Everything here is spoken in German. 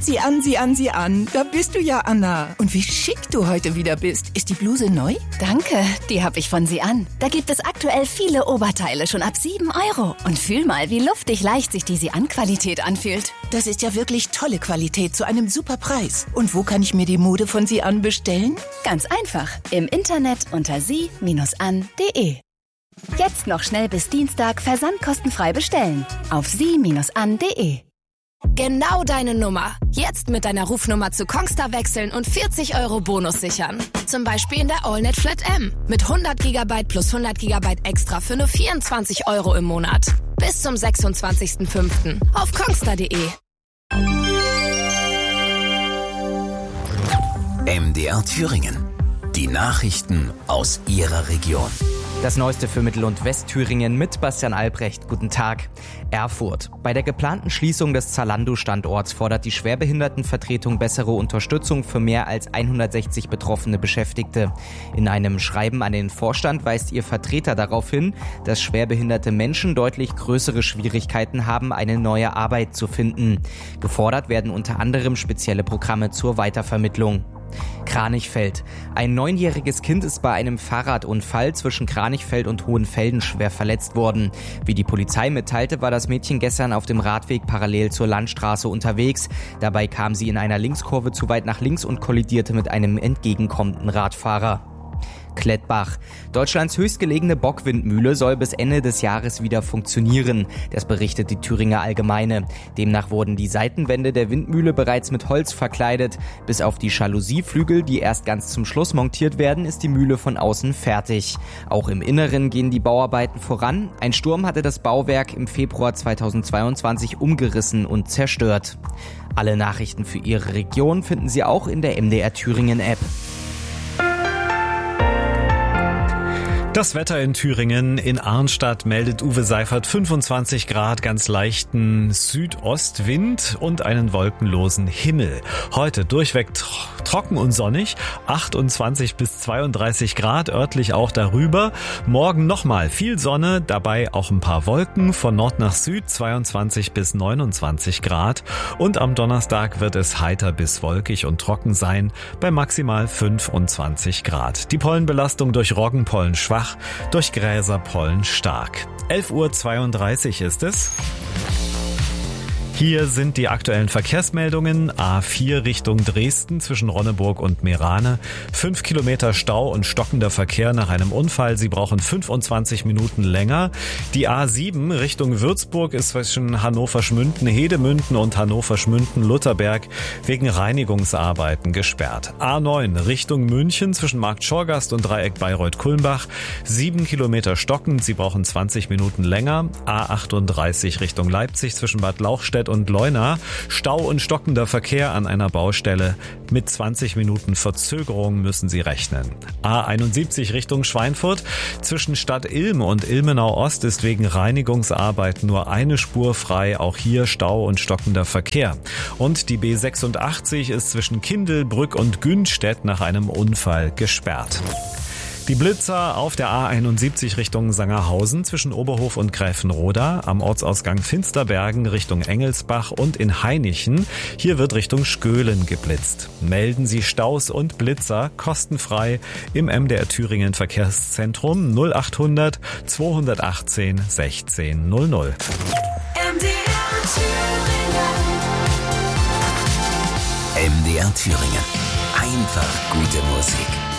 Sieh an, sieh an, sieh an. Da bist du ja, Anna. Und wie schick du heute wieder bist. Ist die Bluse neu? Danke, die habe ich von Sian. Da gibt es aktuell viele Oberteile schon ab 7 €. Und fühl mal, wie luftig leicht sich die Sian-Qualität anfühlt. Das ist ja wirklich tolle Qualität zu einem super Preis. Und wo kann ich mir die Mode von Sian bestellen? Ganz einfach. Im Internet unter sie-an.de. Jetzt noch schnell bis Dienstag versandkostenfrei bestellen. Auf sie-an.de. Genau deine Nummer. Jetzt mit deiner Rufnummer zu Kongstar wechseln und 40 € Bonus sichern. Zum Beispiel in der AllNet Flat M. Mit 100 GB plus 100 GB extra für nur 24 € im Monat. Bis zum 26.05. auf kongstar.de. MDR Thüringen. Die Nachrichten aus Ihrer Region. Das Neueste für Mittel- und Westthüringen mit Bastian Albrecht. Guten Tag. Erfurt. Bei der geplanten Schließung des Zalando-Standorts fordert die Schwerbehindertenvertretung bessere Unterstützung für mehr als 160 betroffene Beschäftigte. In einem Schreiben an den Vorstand weist ihr Vertreter darauf hin, dass schwerbehinderte Menschen deutlich größere Schwierigkeiten haben, eine neue Arbeit zu finden. Gefordert werden unter anderem spezielle Programme zur Weitervermittlung. Kranichfeld. Ein 9-jähriges Kind ist bei einem Fahrradunfall zwischen Kranichfeld und Hohenfelden schwer verletzt worden. Wie die Polizei mitteilte, war das Mädchen gestern auf dem Radweg parallel zur Landstraße unterwegs. Dabei kam sie in einer Linkskurve zu weit nach links und kollidierte mit einem entgegenkommenden Radfahrer. Klettbach. Deutschlands höchstgelegene Bockwindmühle soll bis Ende des Jahres wieder funktionieren. Das berichtet die Thüringer Allgemeine. Demnach wurden die Seitenwände der Windmühle bereits mit Holz verkleidet. Bis auf die Jalousieflügel, die erst ganz zum Schluss montiert werden, ist die Mühle von außen fertig. Auch im Inneren gehen die Bauarbeiten voran. Ein Sturm hatte das Bauwerk im Februar 2022 umgerissen und zerstört. Alle Nachrichten für Ihre Region finden Sie auch in der MDR Thüringen App. Das Wetter in Thüringen. In Arnstadt meldet Uwe Seifert 25 Grad, ganz leichten Südostwind und einen wolkenlosen Himmel. Heute durchweg trocken und sonnig, 28 bis 32 Grad, örtlich auch darüber. Morgen nochmal viel Sonne, dabei auch ein paar Wolken, von Nord nach Süd 22 bis 29 Grad. Und am Donnerstag wird es heiter bis wolkig und trocken sein, bei maximal 25 Grad. Die Pollenbelastung durch Roggenpollen schwach, durch Gräserpollen stark. 11:32 Uhr ist es. Hier sind die aktuellen Verkehrsmeldungen. A4 Richtung Dresden zwischen Ronneburg und Meerane. 5 Kilometer Stau und stockender Verkehr nach einem Unfall. Sie brauchen 25 Minuten länger. Die A7 Richtung Würzburg ist zwischen Hannover-Schmünden, Hedemünden und Hannover-Schmünden-Lutherberg wegen Reinigungsarbeiten gesperrt. A9 Richtung München zwischen Markt Schorgast und Dreieck Bayreuth-Kulmbach. 7 Kilometer stockend. Sie brauchen 20 Minuten länger. A38 Richtung Leipzig zwischen Bad Lauchstädt und Leuna. Stau und stockender Verkehr an einer Baustelle. Mit 20 Minuten Verzögerung müssen Sie rechnen. A71 Richtung Schweinfurt. Zwischen Stadt Ilm und Ilmenau Ost ist wegen Reinigungsarbeiten nur eine Spur frei. Auch hier Stau und stockender Verkehr. Und die B86 ist zwischen Kindelbrück und Günstedt nach einem Unfall gesperrt. Die Blitzer auf der A71 Richtung Sangerhausen zwischen Oberhof und Gräfenroda, am Ortsausgang Finsterbergen Richtung Engelsbach und in Hainichen. Hier wird Richtung Skölen geblitzt. Melden Sie Staus und Blitzer kostenfrei im MDR Thüringen Verkehrszentrum 0800 218 16 00. MDR Thüringen. Einfach gute Musik.